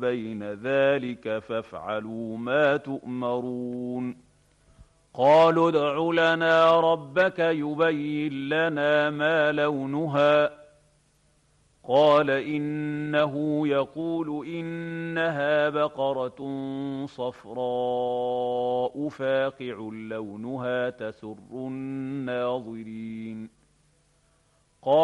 بين ذلك فافعلوا ما تؤمرون قالوا ادع لنا ربك يبين لنا ما لونها قال إنه يقول إنها بقرة صفراء فاقع لونها تسر الناظرين